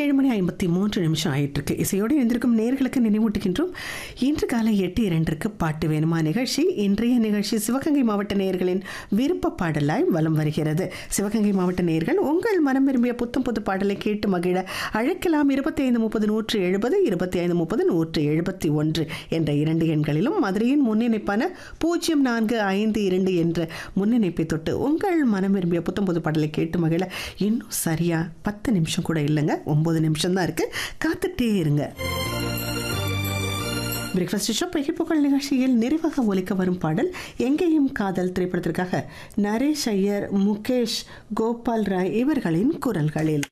7:53 ஆயிட்டிருக்கு. இசையோடு எழுந்திருக்கும் நேர்களுக்கு நினைவூட்டுகின்றோம். இன்று காலை 8:02 பாட்டு வேணுமா நிகழ்ச்சி. இன்றைய நிகழ்ச்சி சிவகங்கை மாவட்ட நேயர்களின் விருப்ப பாடலாய் வலம் வருகிறது. சிவகங்கை மாவட்ட நேயர்கள் உங்கள் மனம் விரும்பிய புத்தம் புது பாடலை கேட்டு மகிழ அழைக்கலாம். 2530 170 2530 171 என்ற 2 எண்களிலும் மதுரையின் முன்னிணைப்பான 0452 என்ற முன்னிணைப்பை தொட்டு உங்கள் மனம் விரும்பிய புத்தம் புது பாடலை கேட்டு மகிழ இன்னும் சரியா 10 நிமிஷம் கூட இல்லைங்க, 9 நிமிஷம் தான் இருக்கு. காத்துட்டே இருங்க. பிரேக்ஃபாஸ்ட் ஷோ புகழ் நிகழ்ச்சியில் நிறைவாக ஒலிக்க வரும் பாடல் எங்கேயும் காதல் திரைப்படத்திற்காக நரேஷ் ஐயர், முகேஷ், கோபால் ராய் இவர்களின் குரல்களில்.